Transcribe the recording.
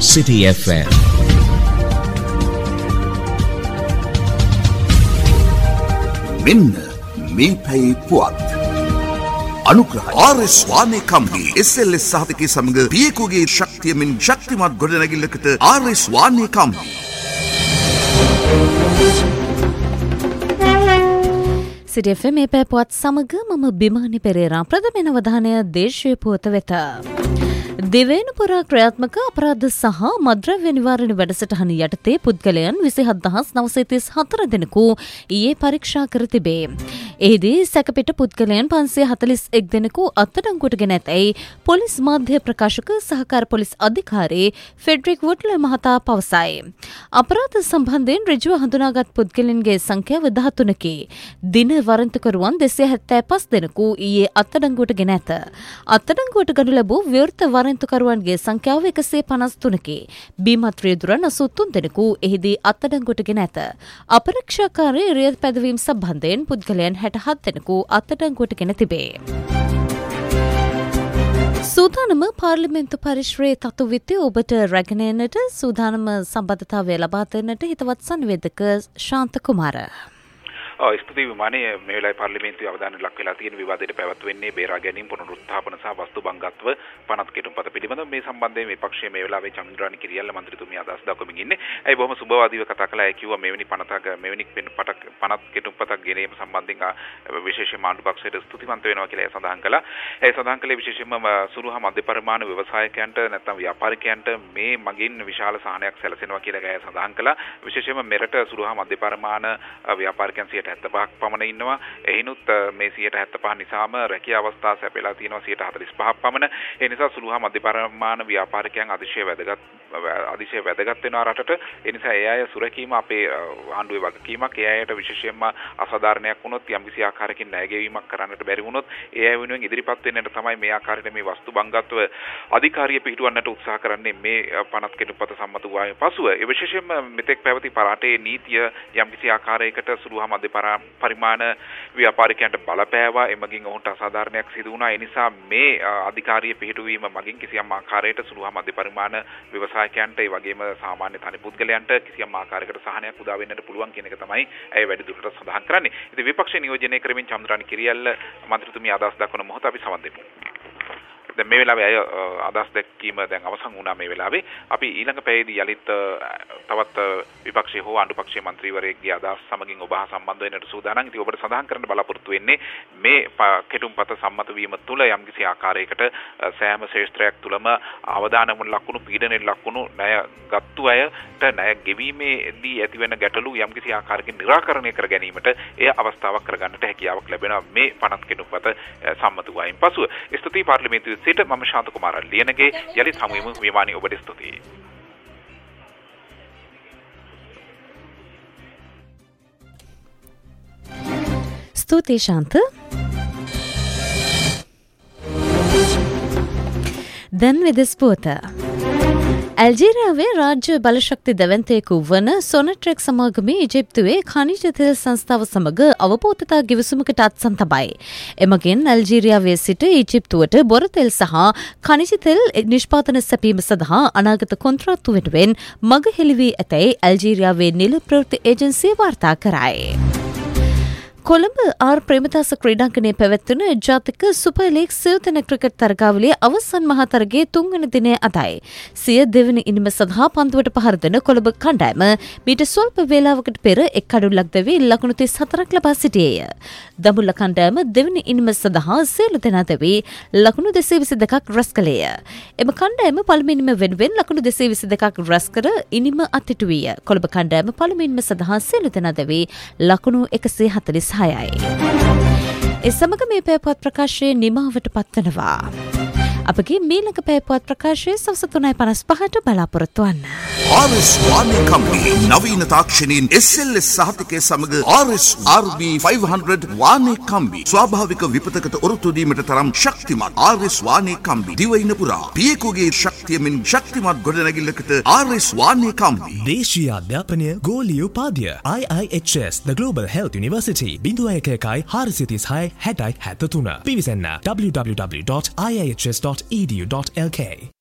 City FM. මෙන්න මේ පැයේ පුවත් අනුග්‍රහය ආර්.එස්. වානේ කම්පනි SLS සහතිකයේ සමග පියෙකුගේ ශක්තියමින් ශක්තිමත් ගොඩනැගිල්ලකට ආර්.එස්. වානේ කම්පනි. City FM මේ පැය පුවත් සමග මම බිමානි පෙරේරා. ප්‍රථම අවධානය දේශීය පුවත වෙත. දිවයිනපුර ක්‍රියාත්මක අපරාධ සහ මද්‍රව්‍ය නිවාරණ වැඩසටහන යටතේ පුද්ගලයන් 27934 දෙනෙකු ඊයේ පරීක්ෂා කර තිබේ. එහිදී සැකපිට පුද්ගලයන් 541 දෙනෙකු අත්අඩංගුවට ගෙන ඇතැයි පොලිස් මාධ්‍ය ප්‍රකාශක සහකාර පොලිස් අධිකාරී ෆෙඩරික් වුඩ්ලර් මහතා පවසයි. අපරාධ සම්බන්ධයෙන් ඍජුව හඳුනාගත් පුද්ගලයන්ගේ සංඛ්‍යාව 13කි. දින වරන්තුකරුවන් 275 දෙනෙකු ඊයේ අත්අඩංගුවට ගෙන ඇත. අත්අඩංගුවට ගනු ලැබූ විවෘත වරන්තුකරුවන්ගේ සංඛ්‍යාව 153කි. බීමත් රියදුරන් 83 දෙනෙකු එහිදී අත්අඩංගුවට ගෙන ඇත. අපරීක්ෂාකාරී රියද් පැදවීම් සම්බන්ධයෙන් පුද්ගලයන් 67 දෙනෙකු අත්අඩංගුවට ගෙන තිබේ. සූදානම පාර්ලිමේන්තු පරිශ්‍රයේ තතු විත්‍ය ඔබට රැගෙන එන්නට සූදානම සම්බන්ධතාවය ලබා දෙන්නට හිතවත් සංවේදක ශාන්ත කුමාර. ස්තුති විමානයේ මේ වෙලාවේ පාර්ලිමේන්තුවේ අවධානය ලක් වෙලා තියෙන විවාදයට පැවැත්වෙන්නේ බේරා ගැනීම පුනරුත්ථාපන සහ වස්තු බංගත්ව පනත් කෙටුම්පත පිළිබඳව මේ සම්බන්ධයෙන් විපක්ෂයේ මේ වෙලාවේ චන්ද්‍රානි කිරියල්ල මන්ත්‍රීතුමිය අදහස් දක්වමින් ඉන්නේ. ඒ බොහොම සුබවාදීව කතා කළා. ඒ කිව්වා මෙවැනි පනත් කෙටුම්පතක් ගෙනීම සම්බන්ධයෙන් විශේෂයෙන්ම ආණ්ඩු පක්ෂයට ස්තුතිවන්ත වෙනවා කියලා ඒ සඳහන් කළා. ඒ සඳහන් කළේ විශේෂයෙන්ම සුළු හා මධ්‍ය පරිමාණ ව්‍යවසායකයන්ට නැත්නම් ව්‍යාපාරිකයන්ට මේ මගින් විශාල සහනයක් සැලසෙනවා කියලා ඒ සඳහන් කළා. විශේෂයෙන්ම මෙරට සුළු හා මධ්‍ය පරිමාණ ව්‍යාපාරිකයන් 75ක් පමණ ඉන්නවා. එහිනුත් මේ 75 නිසාම රැකියා අවස්ථා සැපෙලා තියෙනවා 45ක් පමණ. ඒ නිසා සුළු හා මධ්‍ය පරිමාණ ව්‍යාපාරිකයන් අතිශය වැදගත් වෙනවා රටට. ඒ නිසා ඒ අය සුරැකීම අපේ ආණ්ඩුවේ වගකීමක්. ඒ අයට විශේෂයෙන්ම අසාධාරණයක් වුණොත් යම්කිසි ආකාරයකින් ණය ගෙවීමක් කරන්නට බැරි වුණොත් ඒ අය වෙනුවෙන් ඉදිරිපත් වෙන්නට තමයි මේ ආකාරයට මේ වස්තු බංගත්ව අධිකාරිය පිහිටුවන්නට උත්සාහ කරන්නේ මේ පනත් කෙටුම්පත සම්මත වූ පසුව. ඒ විශේෂයෙන්ම මෙතෙක් පැවති පරාටේ නීතිය යම්කිසි ආකාරයකට සුළු හා මධ්‍ය පරිමාණ ව්‍යාපාරිකයන්ට බලපෑවා. එමගින් ඔවුන්ට අසාධාරණයක් සිදු වුණා. ඒ නිසා මේ අධිකාරිය පිහිටුවීම මගින් කිසියම් ආකාරයකට සුළු හා මධ්‍ය පරිමාණ ව්‍යවසායකයන්ට ඒ වගේම සාමාන්‍ය තනි පුද්ගලයන්ට කිසියම් ආකාරයකට සහනයක් උදා වෙන්නට පුළුවන් කියන එක තමයි ඇය වැඩිදුරටත් සඳහන් කරන්නේ. ඉතින් විපක්ෂ නියෝජනය කරමින් චන්ද්‍රානි කිරියල්ල මන්ත්‍රීතුමිය අදහස් දක්වන මොහොත අපි සමන් දෙමු. දැන් මේ වෙලාවේ අය අදහස් දැක්වීම දැන් අවසන් වුණා. මේ වෙලාවේ අපි ඊළඟ පැයේදී යලිත් තවත් විපක්ෂයේ හෝ ආණ්ඩු පක්ෂයේ මන්ත්‍රීවරයෙක්ගේ අදහස් සමගින් ඔබ සම්බන්ධ වෙන්නට සූදානම්. ඉතින් ඔබට සඳහන් කරන්න බලාපොරොත්තු වෙන්නේ මේ කෙටුම්පත සම්මත වීම තුළ යම්කිසි ආකාරයකට සෑම ශේෂ්ත්‍රයක් තුළම අවදානම ලකුණු පීඩනයේ ලකුණු ණය ගත්තු අයට ණය ගෙවීමේදී ඇතිවෙන ගැටලු යම්කිසි ආකාරයකින් निराකරණය කර ගැනීමට එය අවස්ථාවක් කරගන්නට හැකියාවක් ලැබෙනවා මේ පනත් කෙටුම්පත සම්මත වූයින් පසුව. ස්තුතියි පාර්ලිමේන්තුවේ සිට මම ශාන්ත කුමාර ලියනගේ යලිත් හමුවෙමු. විමානි ඔබට ස්තුතියි. ස්තුතියි ශාන්ත. දැන් විදෙස් පුවත. ඇල්ජීරියාවේ රාජ්‍ය බලශක්ති දැවැන්තයෙකු වන සොනට්‍රෙක් සමාගමේ ඉජිප්තුවේ khනිජ තෙල් සංස්ථාව සමග අවබෝධතා ගිවිසුමකට අත්සන් තබයි. එමගින් ඇල්ජීරියාවේ සිට ඉජිප්තුවට බොර තෙල් සහ khනිජ තෙල් නිෂ්පාදන සැපීම සඳහා අනාගත කොන්ත්‍රාත්තු වෙනුවෙන් මග හෙළි වී ඇතැයි ඇල්ජීරියාවේ නිල ප්‍රවෘත්ති ඒජන්සිය වාර්තා කරයි. කොළඹ ආර් ප්‍රේමදාස ක්‍රීඩාංගණයේ පැවැත්වෙන ජාතික සුපර් ලීග් සිව්තැන ක්‍රිකට් තරගාවලියේ අවසන් මහා තරගයේ 3 වෙනි දිනය අදයි. සිය දෙවැනි ඉනිම සඳහා පන්දුවට පහර දෙන කොළඹ කණ්ඩායම මීට ස්වල්ප වේලාවකට පෙර එක් කඩුල්ලක් දැවී ලකුණු 34ක් ලබා සිටියේය. දඹුල්ල කණ්ඩායම දෙවැනි ඉනිම සඳහා සියලු දෙනා දැවී ලකුණු 222ක් රැස් කළේය. එම කණ්ඩායම පළමු ඉනිම වෙනුවෙන් ලකුණු 222ක් රැස් කර ඉනිම අත්හිටුවිය. කොළඹ කණ්ඩායම පළමු ඉනිම සඳහා සියලු දෙනා දැවී ලකුණු 146 ඒ සමග මේ පැයපුවත් ප්‍රකාශයේ නිමාවට පත්වනවා. අපගේ මීළඟ පැයපුවත් ප්‍රකාශයේ සවස 3:55ට බලාපොරොත්තු වන්න. ආර්.එස්. වානේ කම්පනි නවීන තාක්ෂණයෙන් SLS සහතිකයේ සමග ආර්.එස්. RB 500 වානේ කම්බි ස්වාභාවික විපතකට ඔරොත්තු දීමට තරම් ශක්තිමත් ආර්.එස්. වානේ කම්බි දිවයින පුරා පියෙකුගේ ශක්තියමින් ශක්තිමත් ගොඩනැගිල්ලකට ආර්.එස්. වානේ කම්බි. දේශීය අධ්‍යාපනය ගෝලීය උපාධිය IIHS The Global Health University 0116 60 63 පිවිසන්න www.iihs.edu.lk